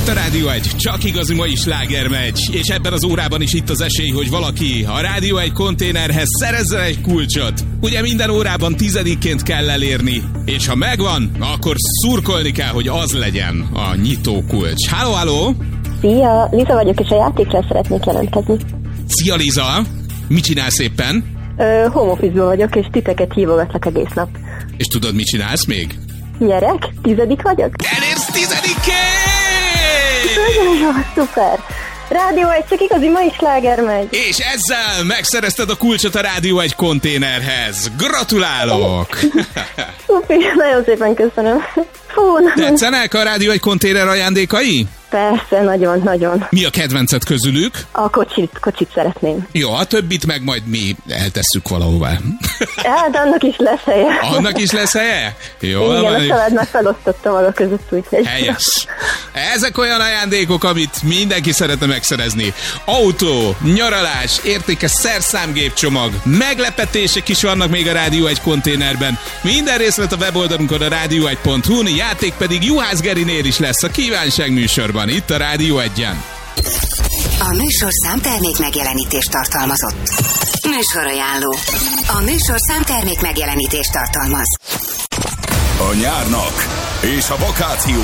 Itt a Rádió 1, csak igazi mai sláger megy, és ebben az órában is itt az esély, hogy valaki a Rádió 1 konténerhez szerezzen egy kulcsot. Ugye minden órában 10-ként kell elérni, és ha megvan, akkor szurkolni kell, hogy az legyen a nyitó kulcs. Halló, halló! Szia, Liza vagyok, és a játékra szeretnék jelentkezni. Szia, Liza! Mit csinálsz éppen? Home office-ban vagyok, és titeket hívogatlak egész nap. És tudod, mit csinálsz még? Nyerek? 10. vagyok? Elérsz 10-ként! Nagyon jó, szuper! Rádió 1, csak igazi mai sláger megy. És ezzel megszerezted a kulcsot a Rádió 1 konténerhez. Gratulálok! Szupi, nagyon szépen köszönöm. Fú, tetszenek a Rádió 1 konténer ajándékai? Persze, nagyon. Mi a kedvenced közülük? A kocsit szeretném. Jó, a többit meg majd mi eltesszük valahová. Hát annak is lesz helye. Annak is lesz helye? Jó, igen, a család már felosztotta maga között, úgyhogy. Helyes. Ezek olyan ajándékok, amit mindenki szeretne megszerezni. Autó, nyaralás, értékes szerszámgépcsomag, meglepetések is vannak még a Rádió 1 konténerben. Minden részlet a weboldalunkon a rádió1.hu-n, játék pedig Juhász Gerinél is lesz a kívánság műsorban. Itt a Rádió 1-en. A műsorszám termék megjelenítést tartalmazott. Műsorajánló. A műsorszám termék megjelenítést tartalmaz. A nyárnak és a vakáció